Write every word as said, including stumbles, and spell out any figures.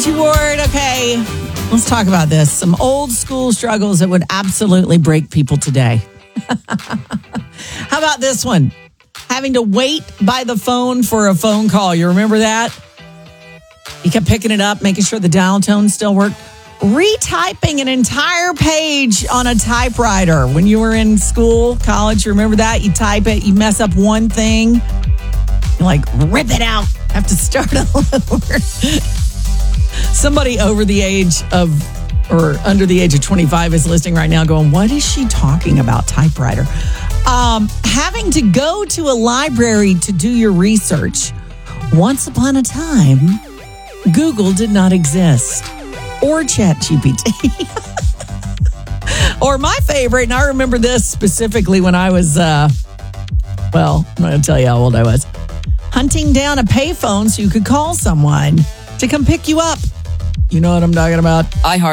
Auntie Ward. Okay, let's talk about this. Some old school struggles that would absolutely break people today. How about this one? Having to wait by the phone for a phone call. You remember that? You kept picking it up, making sure the dial tone still worked. Retyping an entire page on a typewriter. When you were in school, college, you remember that? You type it, you mess up one thing, you like rip it out, have to start all over. Somebody over the age of, or under the age of twenty-five is listening right now going, what is she talking about, typewriter? Um, having to go to a library to do your research. Once upon a time, Google did not exist. Or ChatGPT. Or my favorite, and I remember this specifically when I was, uh, well, I'm not going to tell you how old I was, hunting down a payphone so you could call someone to come pick you up. You know what I'm talking about? iHeart.